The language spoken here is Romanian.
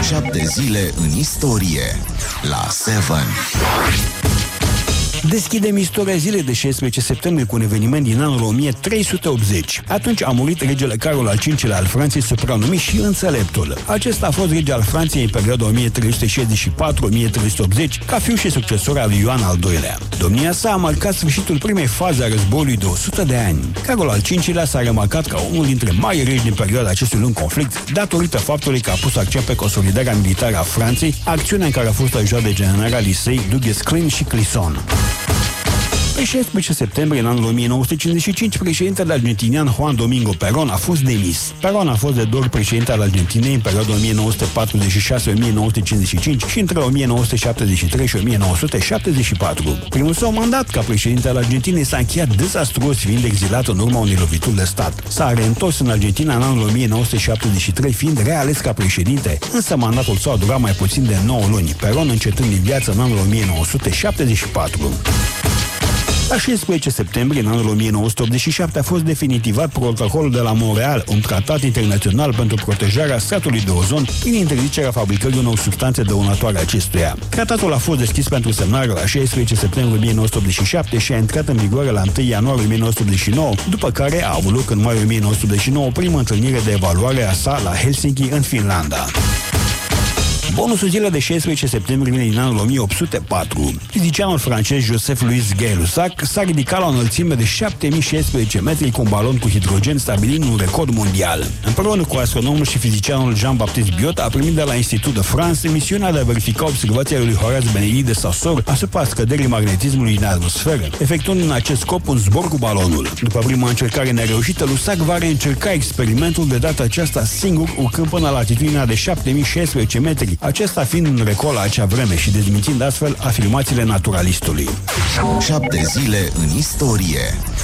7 zile în istorie la 7. Deschidem istoria zilei de 16 septembrie cu un eveniment din anul 1380. Atunci a murit regele Carol al V-lea al Franței, supranumit și Înțeleptul. Acesta a fost rege al Franței în perioada 1364-1380, ca fiu și succesor al lui Ioan al II-lea. Domnia sa a marcat sfârșitul primei faze a războiului de 100 de ani. Carol al V-lea s-a remarcat ca unul dintre mari regi din perioada acestui lung conflict, datorită faptului că a pus accent pe consolidarea militară a Franței, acțiunea în care a fost ajutat de generalii săi Duguesclin și Clisson. Pe 16 septembrie, în anul 1955, președintele argentinian Juan Domingo Perón a fost demis. Perón a fost de 2 ori președinte al Argentinei în perioada 1946-1955 și între 1973 și 1974. Primul său mandat ca președinte al Argentinei s-a încheiat dezastruos, fiind exilat în urma unei lovituri de stat. S-a reîntors în Argentina în anul 1973, fiind reales ca președinte, însă mandatul său a durat mai puțin de 9 luni, Perón încetând din viață în anul 1974. La 16 septembrie, în anul 1987, a fost definitivat protocolul de la Montreal, un tratat internațional pentru protejarea stratului de ozon prin interzicerea fabricării unor substanțe dăunătoare acestuia. Tratatul a fost deschis pentru semnare la 16 septembrie 1987 și a intrat în vigoare la 1 ianuarie 1989, după care a avut loc în mai 1989 prima întâlnire de evaluare a sa la Helsinki, în Finlanda. Bonusul zilei de 16 septembrie vine din anul 1804. Fizicianul francez Joseph-Louis Gay-Lussac s-a ridicat la o înălțime de 7016 metri cu un balon cu hidrogen, stabilind un record mondial. Împreună cu astronomul și fizicianul Jean-Baptiste Biot a primit de la Institut de France misiunea de a verifica observația lui Horace Benedicte de Saussure asupra scăderii magnetismului în atmosferă, efectuând în acest scop un zbor cu balonul. După prima încercare nereușită, Lussac va reîncerca experimentul de data aceasta singur, urcând până la latitudinea de 7016 metri, acesta fiind un record la acea vreme și dezmințind astfel afirmațiile naturalistului. 7 zile în istorie.